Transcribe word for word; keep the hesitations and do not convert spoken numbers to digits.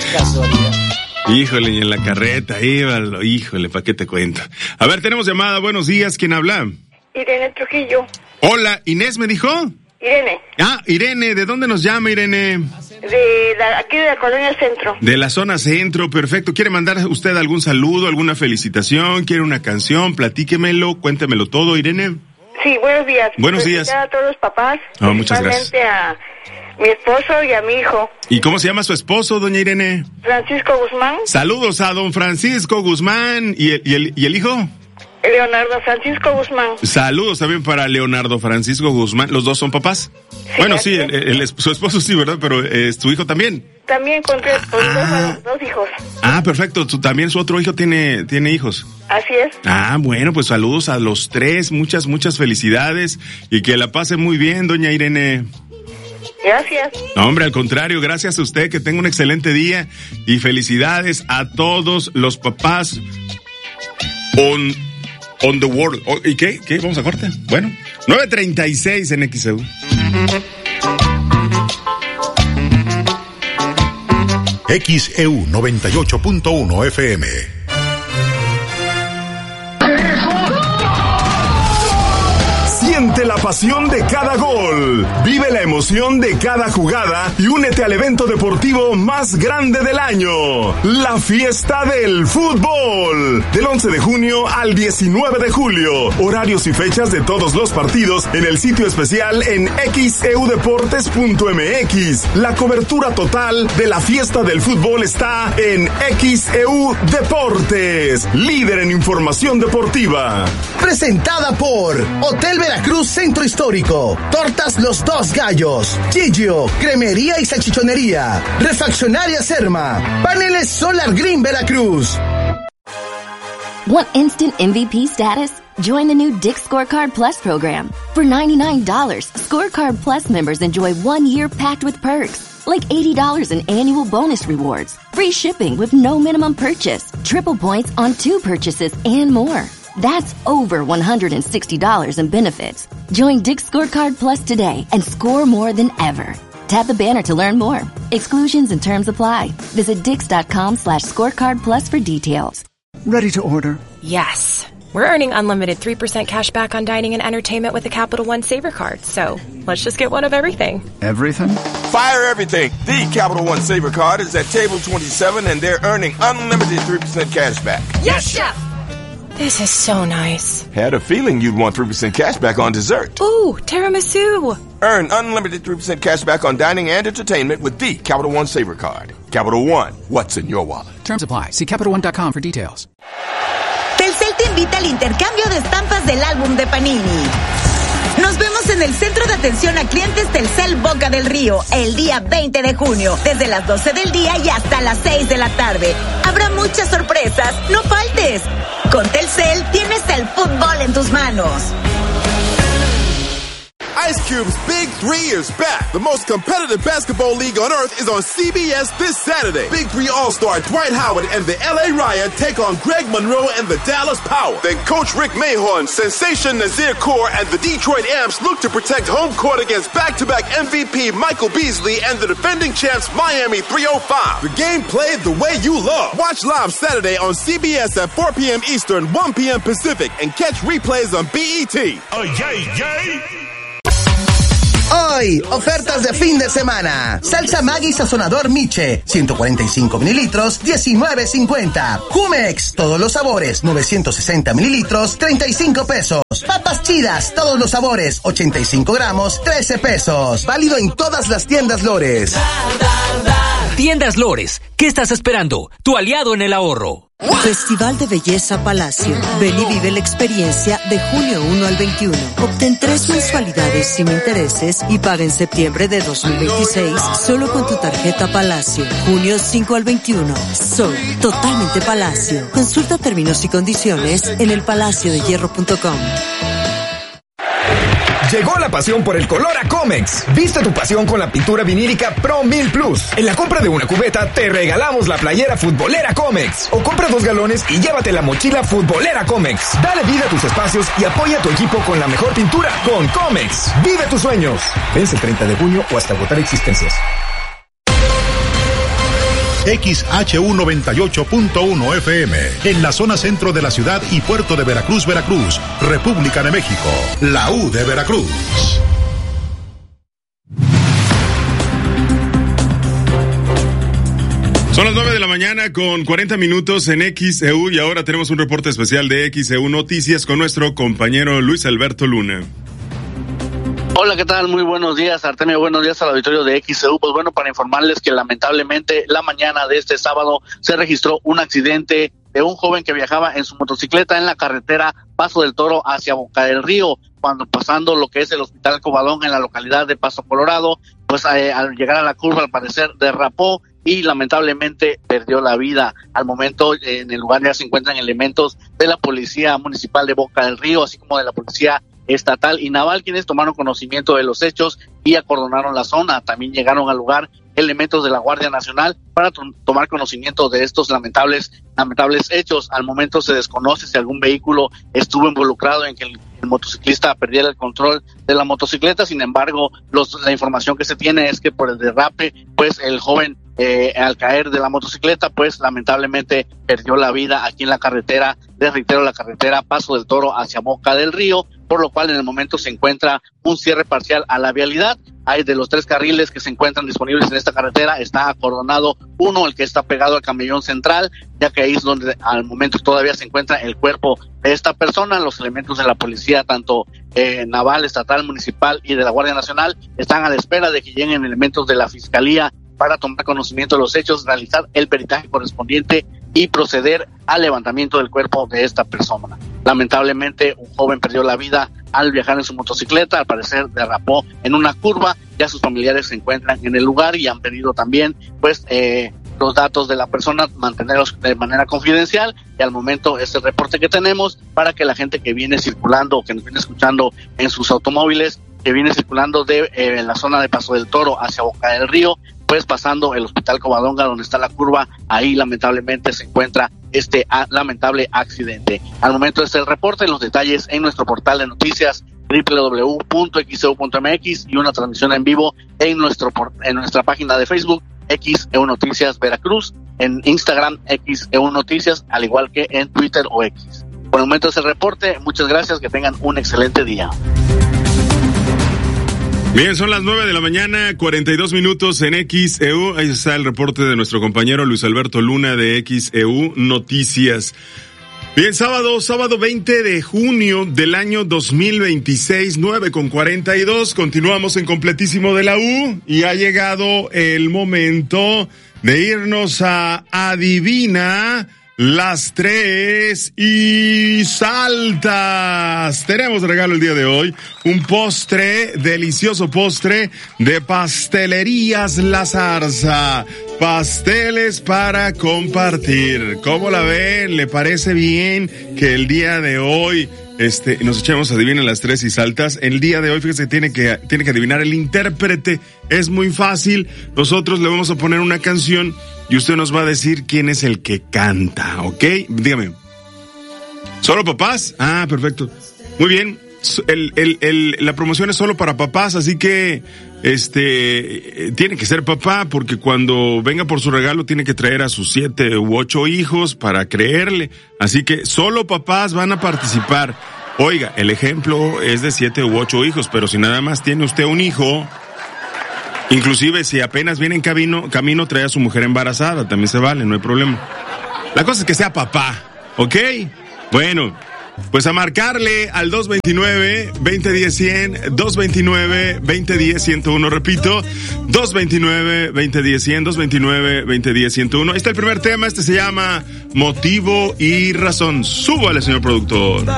Casualidad. Híjole, y en la carreta, íbalo, híjole, ¿para qué te cuento? A ver, tenemos llamada, buenos días, ¿quién habla? Irene Trujillo. Hola, ¿Inés me dijo? Irene. Ah, Irene, ¿de dónde nos llama, Irene? De la, aquí de la Colonia Centro. De la zona centro, perfecto. ¿Quiere mandar usted algún saludo, alguna felicitación? ¿Quiere una canción? Platíquemelo, cuéntemelo todo, Irene. Sí, buenos días. Buenos días. A todos los papás. Oh, muchas gracias. A mi esposo y a mi hijo. ¿Y cómo se llama su esposo, doña Irene? Francisco Guzmán. Saludos a don Francisco Guzmán. ¿Y el, y el, y el hijo? Leonardo Francisco Guzmán. Saludos también para Leonardo Francisco Guzmán. ¿Los dos son papás? Sí, bueno, sí, el, el, el, su esposo sí, ¿verdad? Pero eh, ¿tu hijo también? También con tres, con ah. dos, dos hijos. Ah, perfecto. ¿Tú, también su otro hijo tiene, tiene hijos? Así es. Ah, bueno, pues saludos a los tres. Muchas, muchas felicidades. Y que la pase muy bien, doña Irene. Gracias. No, hombre, al contrario, gracias a usted, que tenga un excelente día y felicidades a todos los papás on, on the world. Oh, ¿y qué? ¿Qué? ¿Vamos a corte? Bueno, nueve treinta y seis en X E U. X E U noventa y ocho punto uno F M. Siente la pasión de cada gol, vive la emoción de cada jugada y únete al evento deportivo más grande del año, la fiesta del fútbol. Del once de junio al diecinueve de julio, horarios y fechas de todos los partidos en el sitio especial en x e u deportes punto m x. La cobertura total de la fiesta del fútbol está en X E U Deportes, líder en información deportiva. Presentada por Hotel Veracruz Centro Histórico, Tortas Los Dos Gallos, Gigio, Cremería y Salchichonería, Refaccionaria Serma, Paneles Solar Green Veracruz. Want instant M V P status? Join the new Dick's Scorecard Plus program. For ninety-nine dollars, Scorecard Plus members enjoy one year packed with perks, like eighty dollars in annual bonus rewards, free shipping with no minimum purchase, triple points on two purchases, and more. That's over one hundred sixty dollars in benefits. Join Dick's Scorecard Plus today and score more than ever. Tap the banner to learn more. Exclusions and terms apply. Visit dix.com slash scorecard plus for details. Ready to order? Yes. We're earning unlimited three percent cash back on dining and entertainment with the Capital One Saver Card. So let's just get one of everything. Everything? Fire everything. The Capital One Saver Card is at table twenty-seven and they're earning unlimited three percent cash back. Yes, Chef! This is so nice. Had a feeling you'd want three percent cash back on dessert. Ooh, tiramisu. Earn unlimited three percent cash back on dining and entertainment with the Capital One Saver Card. Capital One, what's in your wallet? Terms apply. See Capital One dot com for details. Telcel te invita al intercambio de estampas del álbum de Panini. Nos vemos en el Centro de Atención a Clientes Telcel Boca del Río el día veinte de junio, desde las doce del día y hasta las seis de la tarde. Habrá muchas sorpresas, no faltes. Con Telcel tienes el fútbol en tus manos. Ice Cube's Big Three is back. The most competitive basketball league on earth is on C B S this Saturday. Big Three All-Star Dwight Howard and the L A Riot take on Greg Monroe and the Dallas Power. Then Coach Rick Mahorn, Sensation Nazir Kaur, and the Detroit Amps look to protect home court against back-to-back M V P Michael Beasley and the defending champs Miami three oh five. The game played the way you love. Watch live Saturday on C B S at four p.m. Eastern, one p.m. Pacific, and catch replays on B E T. Oh, yay, yay. Hoy, ofertas de fin de semana. Salsa Maggi Sazonador Miche, ciento cuarenta y cinco mililitros, diecinueve cincuenta. Jumex, todos los sabores, novecientos sesenta mililitros, treinta y cinco pesos. Papas Chidas, todos los sabores, ochenta y cinco gramos, trece pesos. Válido en todas las tiendas Lores. Tiendas Lores, ¿qué estás esperando? Tu aliado en el ahorro. Festival de Belleza Palacio. Ven y vive la experiencia de junio uno al veintiuno. Obtén tres mensualidades sin intereses y paga en septiembre de dos mil veintiséis solo con tu tarjeta Palacio. Junio cinco al veintiuno. Soy totalmente Palacio. Consulta términos y condiciones en el palacio de hierro punto com. Llegó la pasión por el color a Comex. Viste tu pasión con la pintura vinílica Pro mil Plus. En la compra de una cubeta te regalamos la playera futbolera Comex. O compra dos galones y llévate la mochila futbolera Comex. Dale vida a tus espacios y apoya a tu equipo con la mejor pintura con Comex. Vive tus sueños. Vence el treinta de junio o hasta agotar existencias. X H U noventa y ocho punto uno F M, en la zona centro de la ciudad y puerto de Veracruz, Veracruz, República de México, la U de Veracruz. Son las nueve de la mañana con cuarenta minutos en X E U y ahora tenemos un reporte especial de X E U Noticias con nuestro compañero Luis Alberto Luna. Hola, ¿qué tal? Muy buenos días, Artemio. Buenos días al auditorio de X E U. Pues bueno, para informarles que lamentablemente la mañana de este sábado se registró un accidente de un joven que viajaba en su motocicleta en la carretera Paso del Toro hacia Boca del Río, cuando pasando lo que es el Hospital Covadonga en la localidad de Paso Colorado, pues eh, al llegar a la curva al parecer derrapó y lamentablemente perdió la vida. Al momento eh, en el lugar ya se encuentran elementos de la Policía Municipal de Boca del Río, así como de la Policía Estatal y Naval, quienes tomaron conocimiento de los hechos y acordonaron la zona. También llegaron al lugar elementos de la Guardia Nacional para to- tomar conocimiento de estos lamentables lamentables hechos. Al momento se desconoce si algún vehículo estuvo involucrado en que el, el motociclista perdiera el control de la motocicleta. Sin embargo, los, la información que se tiene es que por el derrape, pues el joven eh, al caer de la motocicleta, pues lamentablemente perdió la vida aquí en la carretera, de reitero, la carretera Paso del Toro hacia Boca del Río, por lo cual en el momento se encuentra un cierre parcial a la vialidad. Hay de los tres carriles que se encuentran disponibles en esta carretera, está acordonado uno, el que está pegado al camellón central, ya que ahí es donde al momento todavía se encuentra el cuerpo de esta persona. Los elementos de la policía, tanto eh, naval, estatal, municipal y de la Guardia Nacional, están a la espera de que lleguen elementos de la Fiscalía para tomar conocimiento de los hechos, realizar el peritaje correspondiente y proceder al levantamiento del cuerpo de esta persona. Lamentablemente, un joven perdió la vida al viajar en su motocicleta, al parecer derrapó en una curva. Ya sus familiares se encuentran en el lugar y han pedido también, pues, eh, los datos de la persona, mantenerlos de manera confidencial, y al momento es el reporte que tenemos para que la gente que viene circulando, que nos viene escuchando en sus automóviles, que viene circulando de eh, la zona de Paso del Toro hacia Boca del Río, pues pasando el Hospital Covadonga, donde está la curva, ahí lamentablemente se encuentra este a, lamentable accidente. Al momento es el reporte, los detalles en nuestro portal de noticias doble u doble u doble u punto x e u punto m x y una transmisión en vivo en nuestro en nuestra página de Facebook X E U Noticias Veracruz, en Instagram X E U Noticias, al igual que en Twitter o X. Por el momento es el reporte, muchas gracias, que tengan un excelente día. Bien, son las nueve de la mañana, cuarenta y dos minutos en X E U. Ahí está el reporte de nuestro compañero Luis Alberto Luna de X E U Noticias. Bien, sábado, sábado veinte de junio del año dos mil veintiséis, nueve con cuarenta y dos. Continuamos en Completísimo de la U y ha llegado el momento de irnos a Adivina las tres y saltas. Tenemos regalo el día de hoy, un postre, delicioso postre de Pastelerías La Zarza. Pasteles para compartir. ¿Cómo la ven? ¿Le parece bien que el día de hoy este nos echemos Adivina las tres y saltas? El día de hoy, fíjese, tiene que tiene que adivinar el intérprete. Es muy fácil. Nosotros le vamos a poner una canción y usted nos va a decir quién es el que canta, ¿ok? Dígame. ¿Solo papás? Ah, perfecto. Muy bien. El, el, el, la promoción es solo para papás, así que este tiene que ser papá, porque cuando venga por su regalo tiene que traer a sus siete u ocho hijos para creerle. Así que solo papás van a participar. Oiga, el ejemplo es de siete u ocho hijos, pero si nada más tiene usted un hijo, inclusive si apenas viene en camino, camino trae a su mujer embarazada, también se vale, no hay problema. La cosa es que sea papá, ¿ok? Bueno, pues a marcarle al dos veintinueve, veinte diez, cien, dos veintinueve, veinte diez, ciento uno, repito, dos veintinueve, veinte diez, cien, dos veintinueve, veinte diez, ciento uno. Ahí está el primer tema, este se llama Motivo y Razón. Súbale, señor productor.